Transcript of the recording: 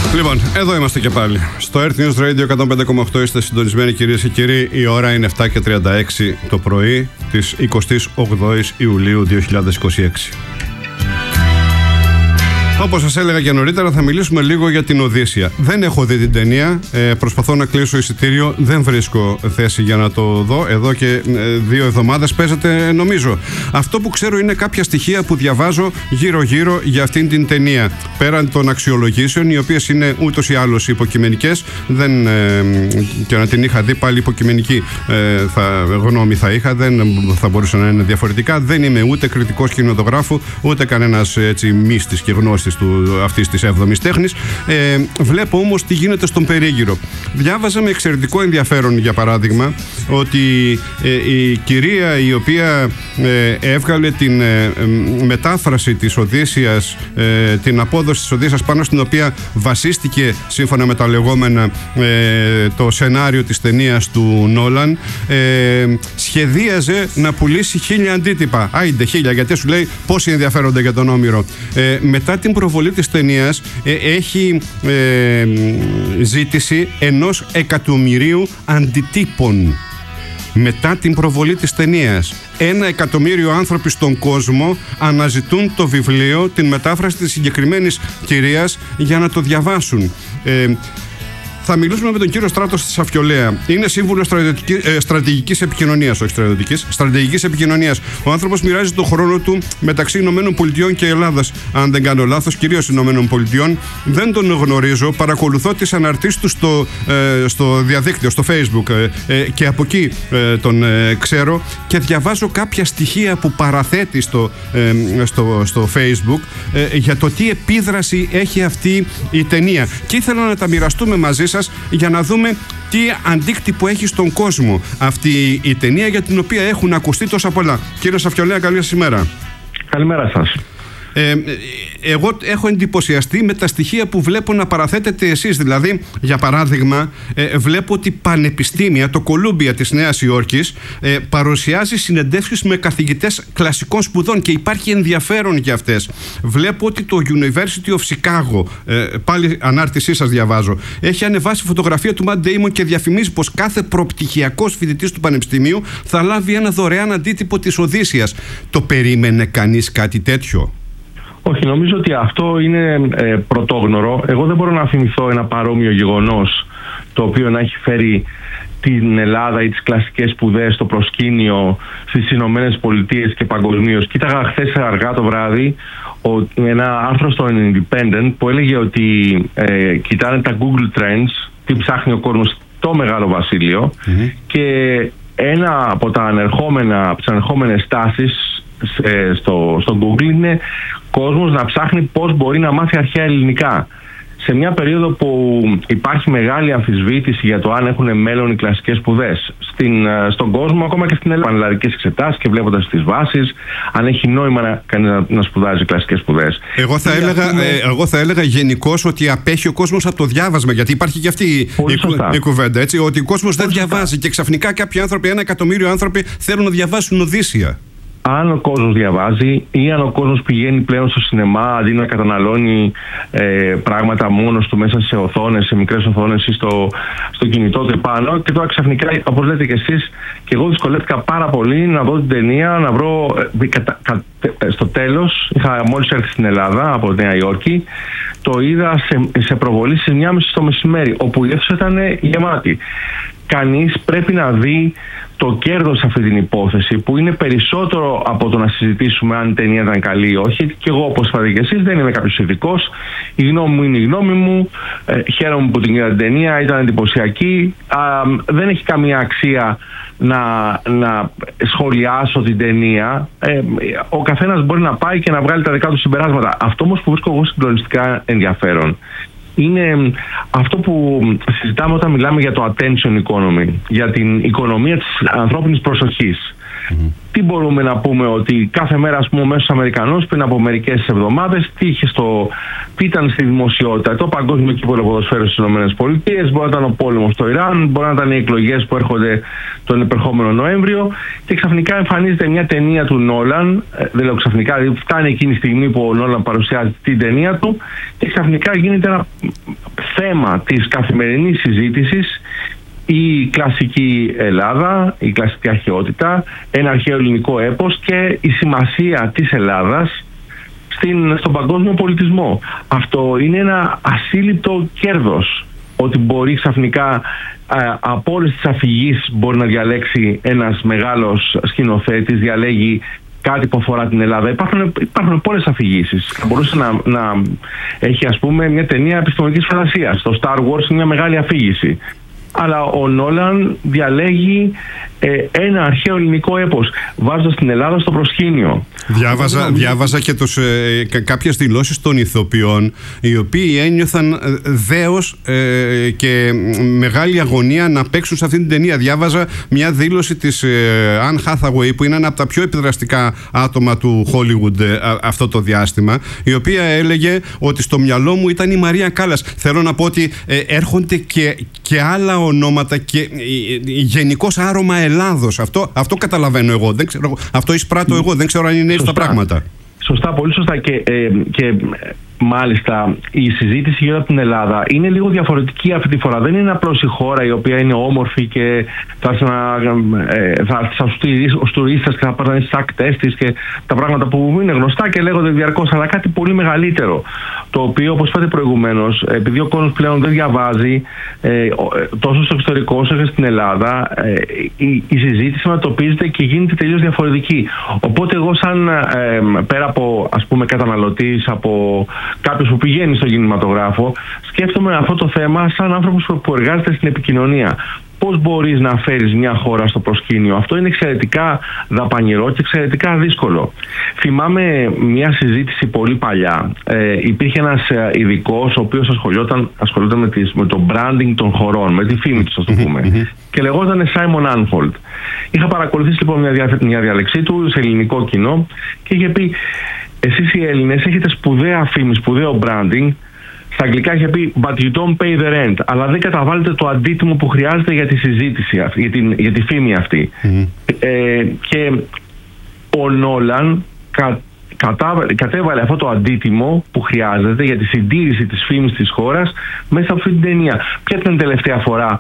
Λοιπόν, εδώ είμαστε και πάλι. Στο Earth News Radio 105,8 είστε συντονισμένοι, κυρίες και κύριοι. Η ώρα είναι 7:36 το πρωί της 28ης Ιουλίου 2026. Όπως σας έλεγα και νωρίτερα, θα μιλήσουμε λίγο για την Οδύσσεια. Δεν έχω δει την ταινία. Προσπαθώ να κλείσω εισιτήριο. Δεν βρίσκω θέση για να το δω. Εδώ και 2 εβδομάδες παίζεται, νομίζω. Αυτό που ξέρω είναι κάποια στοιχεία που διαβάζω γύρω-γύρω για αυτήν την ταινία. Πέραν των αξιολογήσεων, οι οποίες είναι ούτως ή άλλως υποκειμενικές. Και να την είχα δει πάλι υποκειμενική γνώμη θα είχα. Δεν θα μπορούσε να είναι διαφορετικά. Δεν είμαι ούτε κριτικός κινηματογράφου, ούτε κανένας μύστης και γνώστης αυτής της 7ης τέχνης. Βλέπω όμως τι γίνεται στον περίγυρο. Διάβαζα με εξαιρετικό ενδιαφέρον, για παράδειγμα, ότι η κυρία η οποία έβγαλε την μετάφραση της Οδύσσειας, την απόδοση της Οδύσσειας, πάνω στην οποία βασίστηκε, σύμφωνα με τα λεγόμενα, το σενάριο της ταινίας του Νόλαν, σχεδίαζε να πουλήσει 1000 αντίτυπα. Άιντε 1000, γιατί σου λέει πόσοι ενδιαφέρονται για τον Όμηρο. Μετά την προβολή της ταινίας έχει ζήτηση 1 εκατομμυρίου αντιτύπων. Μετά την προβολή της ταινίας, 1 εκατομμύριο άνθρωποι στον κόσμο αναζητούν το βιβλίο, την μετάφραση της συγκεκριμένης κυρίας, για να το διαβάσουν. Θα μιλήσουμε με τον κύριο Στράτος της Αφιολέα. Είναι σύμβουλος στρατηγικής επικοινωνίας, όχι στρατιωτικής, στρατηγικής επικοινωνίας. Ο άνθρωπος μοιράζει τον χρόνο του μεταξύ Ηνωμένων Πολιτειών και Ελλάδας, αν δεν κάνω λάθος, κυρίως Ηνωμένων Πολιτειών. Δεν τον γνωρίζω, παρακολουθώ τις αναρτήσεις του στο διαδίκτυο, στο Facebook, και από εκεί τον ξέρω, και διαβάζω κάποια στοιχεία που παραθέτει στο Facebook για το τι επίδραση έχει αυτή η ταινία. Και ήθελα να τα μοιραστούμε μαζί σας για να δούμε τι αντίκτυπο έχει στον κόσμο αυτή η ταινία, για την οποία έχουν ακουστεί τόσα πολλά. Κύριε Σαφιολέα, καλή σας ημέρα. Καλημέρα σας. Εγώ έχω εντυπωσιαστεί με τα στοιχεία που βλέπω να παραθέτετε εσείς. Δηλαδή, για παράδειγμα, βλέπω ότι πανεπιστήμια, το Κολούμπια της Νέας Υόρκης, παρουσιάζει συνεντεύξεις με καθηγητές κλασικών σπουδών και υπάρχει ενδιαφέρον για αυτές. Βλέπω ότι το University of Chicago, πάλι ανάρτησή σας διαβάζω, έχει ανεβάσει φωτογραφία του Matt Damon και διαφημίζει πως κάθε προπτυχιακός φοιτητής του πανεπιστημίου θα λάβει ένα δωρεάν αντίτυπο της Οδύσσειας. Το περίμενε κανείς κάτι τέτοιο? Όχι, νομίζω ότι αυτό είναι πρωτόγνωρο. Εγώ δεν μπορώ να θυμηθώ ένα παρόμοιο γεγονός το οποίο να έχει φέρει την Ελλάδα ή τις κλασικές σπουδές στο προσκήνιο στις Ηνωμένες Πολιτείες και παγκοσμίως. Κοίταγα χθες αργά το βράδυ ένα άρθρο στο Independent που έλεγε ότι κοιτάνε τα Google Trends, τι ψάχνει ο κόσμος στο Μεγάλο Βασίλειο, και ένα από τις ανερχόμενες τάσεις στο Google είναι κόσμος να ψάχνει πώς μπορεί να μάθει αρχαία ελληνικά. Σε μια περίοδο που υπάρχει μεγάλη αμφισβήτηση για το αν έχουν μέλλον οι κλασικές σπουδές στον κόσμο, ακόμα και στην Ελλάδα, πανελλαδικές εξετάσεις και βλέποντας τις βάσεις, αν έχει νόημα να σπουδάζει κλασικές σπουδές. Εγώ θα έλεγα γενικώς ότι απέχει ο κόσμος από το διάβασμα, γιατί υπάρχει και αυτή η κουβέντα, έτσι, ότι ο κόσμος δεν διαβάζει και ξαφνικά κάποιοι άνθρωποι, 1 εκατομμύριο άνθρωποι, θέλουν να διαβάσουν Οδύσσεια. Αν ο κόσμος διαβάζει ή αν ο κόσμος πηγαίνει πλέον στο σινεμά αντί να καταναλώνει πράγματα μόνος του μέσα σε οθόνες, σε μικρές οθόνες ή στο κινητό του επάνω, και τώρα ξαφνικά, όπως λέτε και εσείς, και εγώ δυσκολεύτηκα πάρα πολύ να δω την ταινία, να βρω στο τέλος. Είχα μόλις έρθει στην Ελλάδα από τη Νέα Υόρκη, το είδα σε προβολή στις 9:30 το μεσημέρι, όπου η αίθουσα ήταν γεμάτη. Κανείς πρέπει να δει το κέρδος σε αυτή την υπόθεση, που είναι περισσότερο από το να συζητήσουμε αν η ταινία ήταν καλή ή όχι. Και εγώ, όπως είπατε και εσείς, δεν είμαι κάποιος ειδικός. Η γνώμη μου είναι η γνώμη μου. Χαίρομαι που την είδα την ταινία, ήταν εντυπωσιακή. Δεν έχει καμία αξία να σχολιάσω την ταινία. Ο καθένας μπορεί να πάει και να βγάλει τα δικά του συμπεράσματα. Αυτό όμως που βρίσκω εγώ συγκλονιστικά ενδιαφέρον είναι αυτό που συζητάμε όταν μιλάμε για το attention economy, για την οικονομία της ανθρώπινης προσοχής. Τι μπορούμε να πούμε? Ότι κάθε μέρα, ας πούμε, ο μέσος Αμερικανός πριν από μερικές εβδομάδες τι ήταν στη δημοσιότητα? Το παγκόσμιο κύπελλο ποδοσφαίρου στις ΗΠΑ, μπορεί να ήταν ο πόλεμος στο Ιράν, μπορεί να ήταν οι εκλογές που έρχονται τον επερχόμενο Νοέμβριο, και ξαφνικά εμφανίζεται μια ταινία του Νόλαν. Δεν λέω ξαφνικά, δηλαδή φτάνει εκείνη η στιγμή που ο Νόλαν παρουσιάζει την ταινία του, και ξαφνικά γίνεται ένα θέμα της καθημερινής συζήτησης η κλασική Ελλάδα, η κλασική αρχαιότητα, ένα αρχαίο ελληνικό έπος και η σημασία της Ελλάδας στον παγκόσμιο πολιτισμό. Αυτό είναι ένα ασύλληπτο κέρδος, ότι μπορεί ξαφνικά από όλες τις αφηγήσεις μπορεί να διαλέξει ένας μεγάλος σκηνοθέτης, διαλέγει κάτι που αφορά την Ελλάδα. Υπάρχουν πολλές αφηγήσεις. Θα μπορούσε να έχει, ας πούμε, μια ταινία επιστημονικής φαντασίας. Το Star Wars είναι μια μεγάλη αφήγηση. Αλλά ο Νόλαν διαλέγει ένα αρχαίο ελληνικό έπος, βάζοντας την Ελλάδα στο προσκήνιο. Διάβαζα και κάποιες δηλώσεις των ηθοποιών, οι οποίοι ένιωθαν δέος και μεγάλη αγωνία να παίξουν σε αυτή την ταινία. Διάβαζα μια δήλωση της Anne Hathaway, που είναι ένα από τα πιο επιδραστικά άτομα του Hollywood αυτό το διάστημα, η οποία έλεγε ότι στο μυαλό μου ήταν η Μαρία Κάλλας. Θέλω να πω ότι έρχονται και άλλα ονόματα και γενικώς άρωμα Ελλάδος. Αυτό καταλαβαίνω εγώ. Δεν ξέρω, αυτό εισπράττω εγώ. Δεν ξέρω αν είναι έτσι τα πράγματα. Σωστά, πολύ σωστά. Και μάλιστα η συζήτηση γύρω από την Ελλάδα είναι λίγο διαφορετική αυτή τη φορά. Δεν είναι απλώς η χώρα η οποία είναι όμορφη και θα στους τουρίστες και θα πάρουν στις ακτές της και τα πράγματα που είναι γνωστά και λέγονται διαρκώς, αλλά κάτι πολύ μεγαλύτερο. Το οποίο, όπως είπατε προηγουμένως, επειδή ο κόσμος πλέον δεν διαβάζει τόσο στο εξωτερικό όσο και στην Ελλάδα, η συζήτηση μετωπίζεται και γίνεται τελείως διαφορετική. Οπότε εγώ πέρα από, ας πούμε, καταναλωτής, από κάποιος που πηγαίνει στον κινηματογράφο, σκέφτομαι αυτό το θέμα σαν άνθρωπος που εργάζεται στην επικοινωνία. Πώς μπορείς να φέρεις μια χώρα στο προσκήνιο? Αυτό είναι εξαιρετικά δαπανηρό και εξαιρετικά δύσκολο. Θυμάμαι μια συζήτηση πολύ παλιά. Υπήρχε ένας ειδικός ο οποίος ασχολούνταν με το branding των χωρών, με τη φήμη τους, ας το πούμε. Και λεγόταν Simon Anholt. Είχα παρακολουθήσει λοιπόν μια διάλεξή του σε ελληνικό κοινό και είχε πει: εσείς οι Έλληνες έχετε σπουδαία φήμη, σπουδαίο branding. Στα αγγλικά είχε πει but you don't pay the rent, αλλά δεν καταβάλλετε το αντίτιμο που χρειάζεται για τη συζήτηση αυτή, για τη φήμη αυτή. Και ο Νόλαν κατέβαλε αυτό το αντίτιμο που χρειάζεται για τη συντήρηση της φήμης της χώρας μέσα από αυτή την ταινία. Ποια ήταν η τελευταία φορά